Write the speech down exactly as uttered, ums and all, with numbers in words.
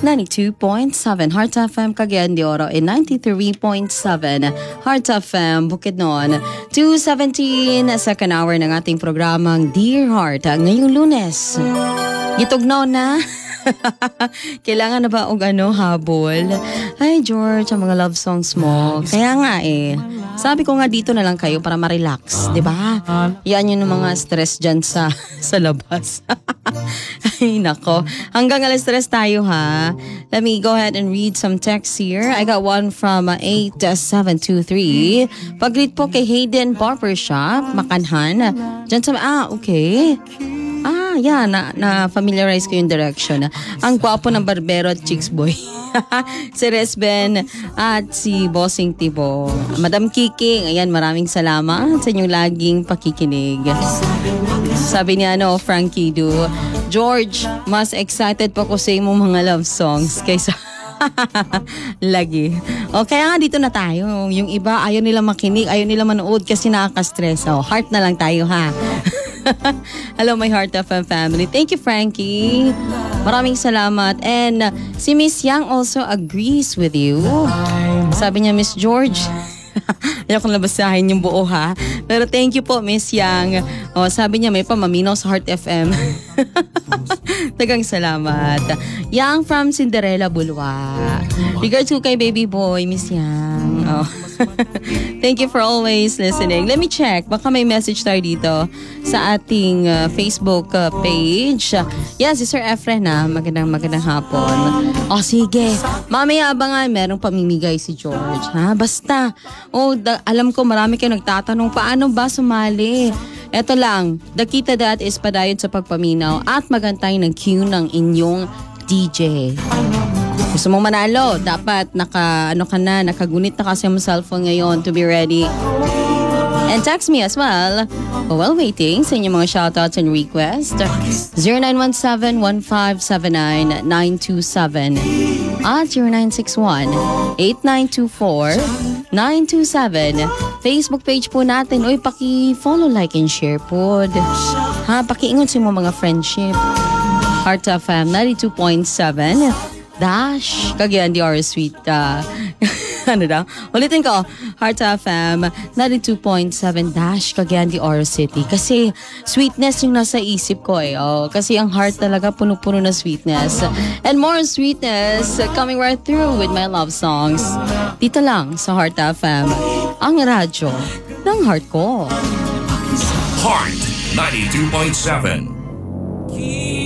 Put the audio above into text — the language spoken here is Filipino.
ninety-two point seven Heart F M Cagayan de Oro and ninety-three point seven Heart F M Bukidnon. two seventeen, second hour ng ating programang Dear Heart. Ngayong Lunes, gitugnaw na. Kailangan na ba og ano, habol? Hi George, ang mga love songs mo. Kaya nga eh, sabi ko nga dito na lang kayo para ma-relax, di ba? Yan yun ng mga stress dyan sa, sa labas. Ay nako, hanggang alas stress tayo ha. Let me go ahead and read some texts here. I got one from uh, eight seven two three. Pag-greet po kay Hayden Barbershop, Makanhan. Dyan sa, ah okay. Ah, yeah, na, na familiarize ko yung direction. Ang gwapo ng barbero at chicks boy. Si Resben at si Bossing Tibo. Madam Kiki, ayan, maraming salamat sa inyong laging pakikinig. Sabi niya, ano, Frankie Do, George, mas excited pa ko sa imong mga love songs kaysa lagi. O, kaya nga dito na tayo. Yung iba, ayaw nila makinig, ayaw nila manood kasi nakaka-stress. O, heart na lang tayo, ha? Hello, my Heart F M family. Thank you, Frankie. Maraming salamat. And uh, si Miss Yang also agrees with you. Sabi niya, Miss George, ayaw kong labasahin yung buo ha. Pero thank you po, Miss Yang. Oh, sabi niya, may pamaminaw sa Heart F M. Tagang salamat. Yang from Cinderella Bulwa. Regards ko kay baby boy, Miss Yang. Oh. Thank you for always listening. Let me check. Baka may message tayo dito sa ating uh, Facebook uh, page. Yan, si Sir Efren na. Magandang magandang hapon. O, oh, sige. Mamaya abangan, merong pamimigay si George. Ha? Basta. Oh, da- alam ko marami kayo nagtatanong, paano ba sumali? Eto lang, dakita that is padayon sa pagpaminaw at magantay ng cue ng inyong D J. Gusto mong manalo, dapat naka, ano ka na, nakagunit na kasi ang cellphone ngayon to be ready. And text me as well while waiting sa inyong mga shoutouts and requests. zero nine one seven, one five seven nine, nine two seven at zero nine six one, eight nine two four, nine two seven. Facebook page po natin. Uy, paki-follow, like, and share po. Ha, paki-ingon sa mga friendship. Heart F M ninety-two point seven Dash Cagayan de Oro Suite. Uh, ano daw? Ulitin ko, Heart F M ninety-two point seven Dash Cagayan de Oro City. Kasi sweetness yung nasa isip ko eh. Oh, kasi ang heart talaga puno-puno na sweetness. And more sweetness coming right through with my love songs. Dito lang sa Heart F M, ang radyo ng heart ko. Heart ninety-two point seven.